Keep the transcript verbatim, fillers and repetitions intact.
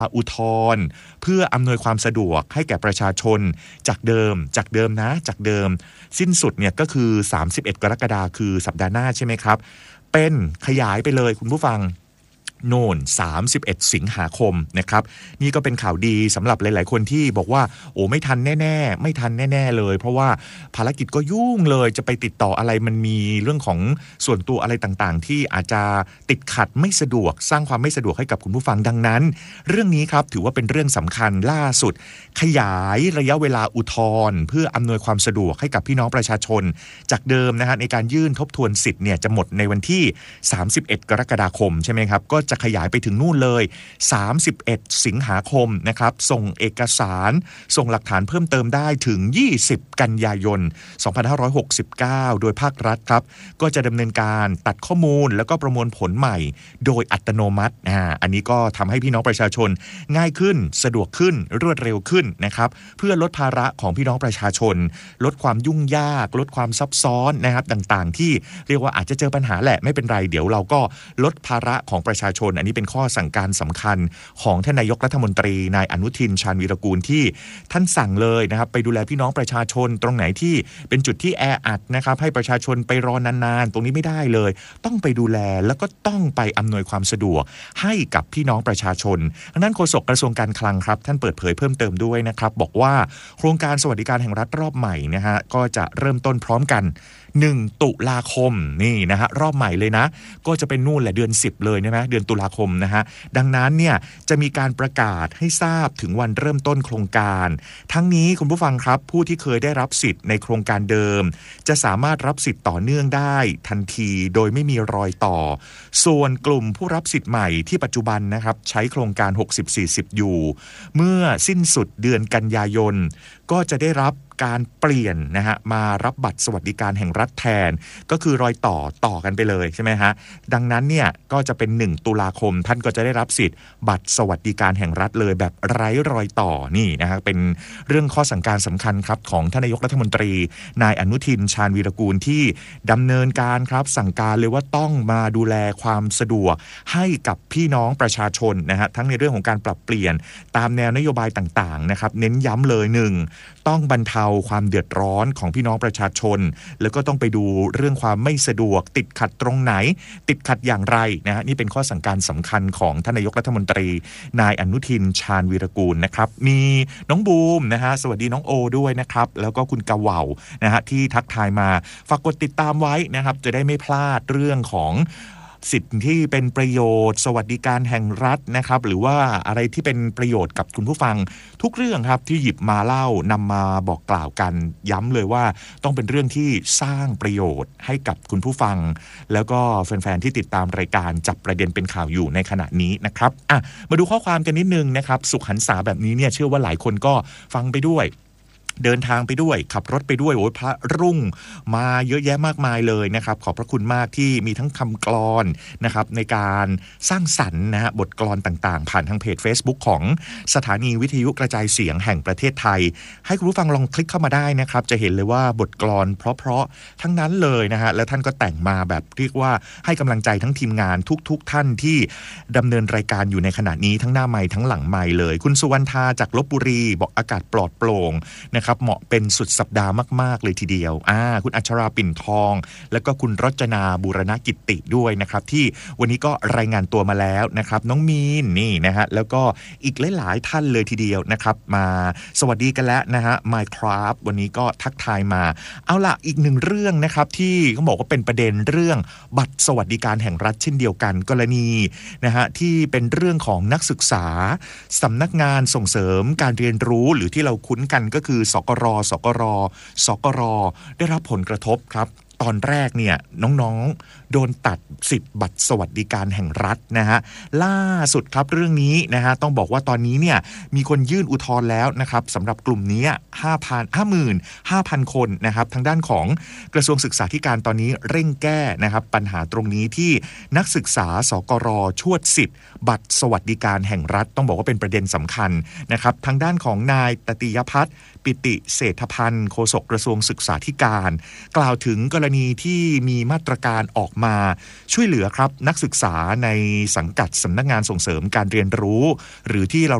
อุทธรณ์เพื่ออำนวยความสะดวกให้แก่ประชาชนจากเดิมจากเดิมนะจากเดิมสิ้นสุดเนี่ยก็คือสามสิบเอ็ดกรกฎาคมคือสัปดาห์หน้าใช่ไหมครับเป็นขยายไปเลยคุณผู้ฟังโน่นสามสิบเอ็ดสิงหาคมนะครับนี่ก็เป็นข่าวดีสำหรับหลายๆคนที่บอกว่าโอ้ไม่ทันแน่ๆไม่ทันแน่ๆเลยเพราะว่าภารกิจก็ยุ่งเลยจะไปติดต่ออะไรมันมีเรื่องของส่วนตัวอะไรต่างๆที่อาจจะติดขัดไม่สะดวกสร้างความไม่สะดวกให้กับคุณผู้ฟังดังนั้นเรื่องนี้ครับถือว่าเป็นเรื่องสำคัญล่าสุดขยายระยะเวลาอุทธรณ์เพื่ออำนวยความสะดวกให้กับพี่น้องประชาชนจากเดิมนะฮะในการยื่นทบทวนสิทธิ์เนี่ยจะหมดในวันที่สามสิบเอ็ดกรกฎาคมใช่ไหมครับก็จะขยายไปถึงนู่นเลยสามสิบเอ็ดสิงหาคมนะครับส่งเอกสารส่งหลักฐานเพิ่มเติมได้ถึงยี่สิบกันยายนสองพันห้าร้อยหกสิบเก้าโดยภาครัฐครับก็จะดำเนินการตัดข้อมูลแล้วก็ประมวลผลใหม่โดยอัตโนมัติอ่าอันนี้ก็ทำให้พี่น้องประชาชนง่ายขึ้นสะดวกขึ้นรวดเร็วขึ้นนะครับเพื่อลดภาระของพี่น้องประชาชนลดความยุ่งยากลดความซับซ้อนนะครับต่างๆที่เรียกว่าอาจจะเจอปัญหาแหละไม่เป็นไรเดี๋ยวเราก็ลดภาระของประชาชนอันนี้เป็นข้อสั่งการสำคัญของท่านนายกรัฐมนตรีนายอนุทินชาญวีรกูลที่ท่านสั่งเลยนะครับไปดูแลพี่น้องประชาชนตรงไหนที่เป็นจุดที่แออัดนะครับให้ประชาชนไปรอนานๆตรงนี้ไม่ได้เลยต้องไปดูแลแล้วก็ต้องไปอำนวยความสะดวกให้กับพี่น้องประชาชนดังนั้นโฆษกกระทรวงการคลังครับท่านเปิดเผยเพิ่มเติมด้วยนะครับบอกว่าโครงการสวัสดิการแห่งรัฐรอบใหม่นะฮะก็จะเริ่มต้นพร้อมกันหนึ่งตุลาคมนี่นะฮะรอบใหม่เลยนะก็จะเป็นนู่นแหละเดือนสิบเลยใช่ไหมเดือนตุลาคมนะฮะดังนั้นเนี่ยจะมีการประกาศให้ทราบถึงวันเริ่มต้นโครงการทั้งนี้คุณผู้ฟังครับผู้ที่เคยได้รับสิทธิ์ในโครงการเดิมจะสามารถรับสิทธิ์ต่อเนื่องได้ทันทีโดยไม่มีรอยต่อส่วนกลุ่มผู้รับสิทธิ์ใหม่ที่ปัจจุบันนะครับใช้โครงการหกสิบ สี่สิบอยู่เมื่อสิ้นสุดเดือนกันยายนก็จะได้รับการเปลี่ยนนะฮะมารับบัตรสวัสดิการแห่งรัฐแทนก็คือรอยต่อต่อกันไปเลยใช่ไหมฮะดังนั้นเนี่ยก็จะเป็นหนึ่งตุลาคมท่านก็จะได้รับสิทธิ์บัตรสวัสดิการแห่งรัฐเลยแบบไร้รอยต่อนี่นะฮะเป็นเรื่องข้อสั่งการสำคัญครับของท่านนายกรัฐมนตรีนายอนุทินชาญวีรกูลที่ดำเนินการครับสั่งการเลยว่าต้องมาดูแลความสะดวกให้กับพี่น้องประชาชนนะฮะทั้งในเรื่องของการปรับเปลี่ยนตามแนวนโยบายต่างๆนะครับเน้นย้ำเลยหนึ่งต้องบรรเทาความเดือดร้อนของพี่น้องประชาชนแล้วก็ต้องไปดูเรื่องความไม่สะดวกติดขัดตรงไหนติดขัดอย่างไรนะฮะนี่เป็นข้อสั่งการสำคัญของท่านนายกรัฐมนตรีนายอนุทินชาญวีรกูลนะครับมีน้องบูมนะฮะสวัสดีน้องโอด้วยนะครับแล้วก็คุณกะเหว่านะฮะที่ทักทายมาฝากกดติดตามไว้นะครับจะได้ไม่พลาดเรื่องของสิทธิที่เป็นประโยชน์สวัสดิการแห่งรัฐนะครับหรือว่าอะไรที่เป็นประโยชน์กับคุณผู้ฟังทุกเรื่องครับที่หยิบมาเล่านำมาบอกกล่าวกันย้ำเลยว่าต้องเป็นเรื่องที่สร้างประโยชน์ให้กับคุณผู้ฟังแล้วก็แฟนๆที่ติดตามรายการจับประเด็นเป็นข่าวอยู่ในขณะนี้นะครับอ่ะมาดูข้อความกันนิดนึงนะครับสุขหันษาแบบนี้เนี่ยเชื่อว่าหลายคนก็ฟังไปด้วยเดินทางไปด้วยขับรถไปด้วยโอ้ยพระรุ่งมาเยอะแยะมากมายเลยนะครับขอบพระคุณมากที่มีทั้งคำกลอนนะครับในการสร้างสรรค์นะฮะบทกลอนต่างๆผ่านทางเพจ Facebook ของสถานีวิทยุกระจายเสียงแห่งประเทศไทยให้คุณผู้ฟังลองคลิกเข้ามาได้นะครับจะเห็นเลยว่าบทกลอนเพราะๆทั้งนั้นเลยนะฮะและท่านก็แต่งมาแบบเรียกว่าให้กำลังใจทั้งทีมงานทุกๆท่านที่ดำเนินรายการอยู่ในขณะนี้ทั้งหน้าไมค์ทั้งหลังไมค์เลยคุณสุวรรณธาจากลพบุรีบอกอากาศปลอดโปร่งนะครับเหมาะเป็นสุดสัปดาห์มากๆเลยทีเดียวอ่าคุณอัชราปิ่นทองแล้วก็คุณรจนาบูรณกิตติด้วยนะครับที่วันนี้ก็รายงานตัวมาแล้วนะครับน้องมีนนี่นะฮะแล้วก็อีกหลายๆท่านเลยทีเดียวนะครับมาสวัสดีกันแล้วนะฮะ Minecraft วันนี้ก็ทักทายมาเอาล่ะอีกหนึ่งเรื่องนะครับที่เขาบอกว่าเป็นประเด็นเรื่องบัตรสวัสดิการแห่งรัฐเช่นเดียวกันกรณีนะฮะที่เป็นเรื่องของนักศึกษาสำนักงานส่งเสริมการเรียนรู้หรือที่เราคุ้นกันก็คือสกรสกรสกรได้รับผลกระทบครับตอนแรกเนี่ยน้องๆโดนตัดสิทธิ์บัตรสวัสดิการแห่งรัฐนะฮะล่าสุดครับเรื่องนี้นะฮะต้องบอกว่าตอนนี้เนี่ยมีคนยื่นอุทธรณ์แล้วนะครับสำหรับกลุ่มนี้ ห้าพัน ห้าหมื่นห้าพัน คนนะครับทางด้านของกระทรวงศึกษาธิการตอนนี้เร่งแก้นะครับปัญหาตรงนี้ที่นักศึกษาสกรชวดสิทธิ์บัตรสวัสดิการแห่งรัฐต้องบอกว่าเป็นประเด็นสำคัญนะครับทางด้านของนายตติยพัฒน์ปิติเศรษฐพันธ์โฆษกกระทรวงศึกษาธิการกล่าวถึงกรณีที่มีมาตรการออกมาช่วยเหลือครับนักศึกษาในสังกัดสำนักงานส่งเสริมการเรียนรู้หรือที่เรา